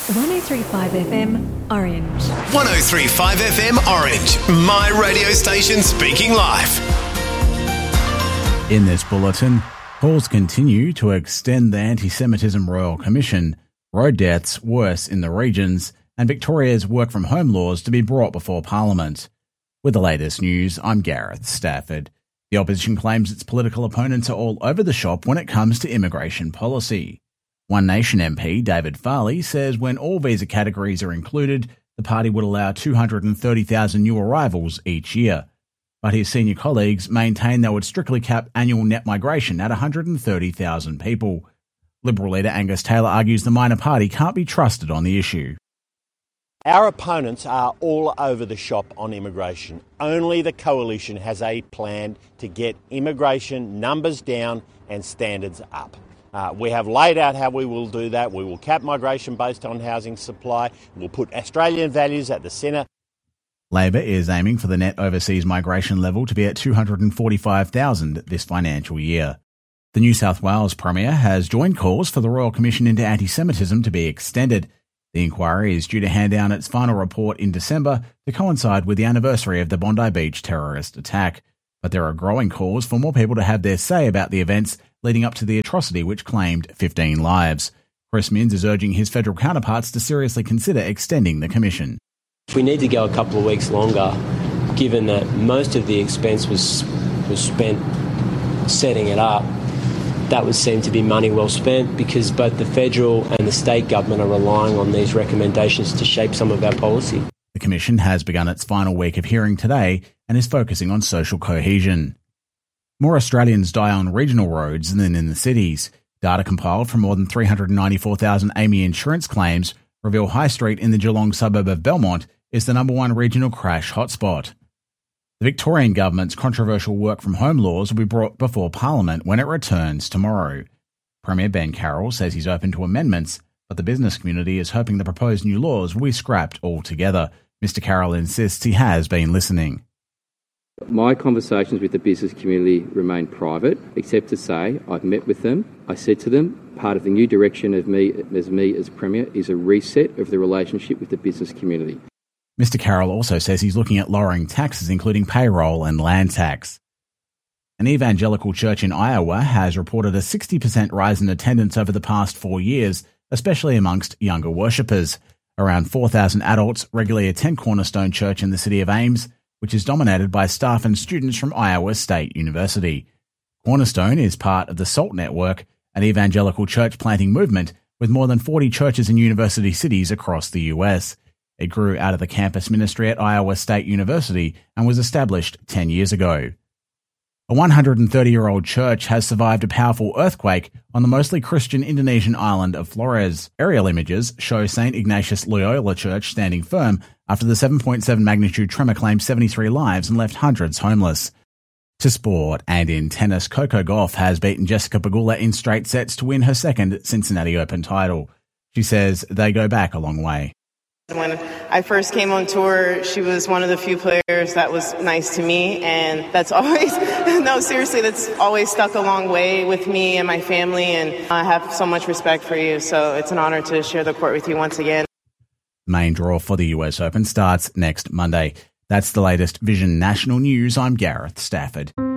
103.5 FM Orange. 103.5 FM Orange, my radio station speaking live. In this bulletin, calls continue to extend the Anti-Semitism Royal Commission, road deaths worse in the regions, and Victoria's work-from-home laws to be brought before Parliament. With the latest news, I'm Gareth Stafford. The opposition claims its political opponents are all over the shop when it comes to immigration policy. One Nation MP, David Farley, says when all visa categories are included, the party would allow 230,000 new arrivals each year. But his senior colleagues maintain they would strictly cap annual net migration at 130,000 people. Liberal leader Angus Taylor argues the minor party can't be trusted on the issue. Our opponents are all over the shop on immigration. Only the Coalition has a plan to get immigration numbers down and standards up. We have laid out how we will do that. We will cap migration based on housing supply. We'll put Australian values at the centre. Labor is aiming for the net overseas migration level to be at 245,000 this financial year. The New South Wales Premier has joined calls for the Royal Commission into Anti-Semitism to be extended. The inquiry is due to hand down its final report in December to coincide with the anniversary of the Bondi Beach terrorist attack. But there are growing calls for more people to have their say about the events leading up to the atrocity which claimed 15 lives. Chris Minns is urging his federal counterparts to seriously consider extending the commission. We need to go a couple of weeks longer, given that most of the expense was spent setting it up. That would seem to be money well spent because both the federal and the state government are relying on these recommendations to shape some of our policy. The Commission has begun its final week of hearing today and is focusing on social cohesion. More Australians die on regional roads than in the cities. Data compiled from more than 394,000 AAMI insurance claims reveal High Street in the Geelong suburb of Belmont is the number one regional crash hotspot. The Victorian government's controversial work-from-home laws will be brought before Parliament when it returns tomorrow. Premier Ben Carroll says he's open to amendments, but the business community is hoping the proposed new laws will be scrapped altogether. Mr Carroll insists he has been listening. My conversations with the business community remain private, except to say I've met with them. I said to them, part of the new direction of me as Premier is a reset of the relationship with the business community. Mr Carroll also says he's looking at lowering taxes, including payroll and land tax. An evangelical church in Iowa has reported a 60% rise in attendance over the past 4 years, especially amongst younger worshippers. Around 4,000 adults regularly attend Cornerstone Church in the city of Ames, which is dominated by staff and students from Iowa State University. Cornerstone is part of the SALT Network, an evangelical church planting movement with more than 40 churches in university cities across the US. It grew out of the campus ministry at Iowa State University and was established 10 years ago. A 130-year-old church has survived a powerful earthquake on the mostly Christian Indonesian island of Flores. Aerial images show St. Ignatius Loyola Church standing firm after the 7.7 magnitude tremor claimed 73 lives and left hundreds homeless. To sport, and in tennis, Coco Gauff has beaten Jessica Pegula in straight sets to win her second Cincinnati Open title. She says they go back a long way. When I first came on tour, she was one of the few players that was nice to me, and that's always, no, seriously, that's always stuck a long way with me and my family, and I have so much respect for you, so it's an honor to share the court with you once again. Main draw for the US Open starts next Monday. That's the latest Vision National News. I'm Gareth Stafford.